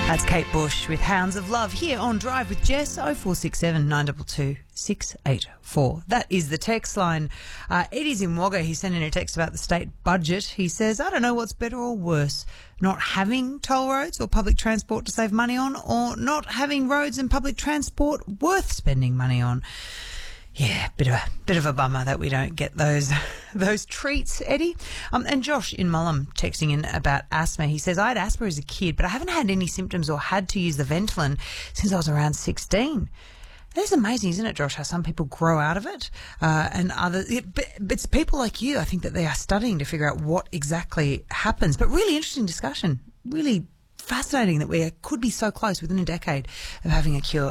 That's Kate Bush with Hounds of Love here on Drive with Jess, 0467 922 684. That is the text line. Eddie's in Wagga. He sent in a text about the state budget. He says, I don't know what's better or worse, not having toll roads or public transport to save money on, or not having roads and public transport worth spending money on. Yeah, bit of a bummer that we don't get those treats, Eddie. And Josh in Mullum texting in about asthma. He says, I had asthma as a kid, but I haven't had any symptoms or had to use the Ventolin since I was around 16. That's amazing, isn't it, Josh, how some people grow out of it and others. But it's people like you, I think, that they are studying to figure out what exactly happens. But really interesting discussion, really fascinating that we could be so close within a decade of having a cure.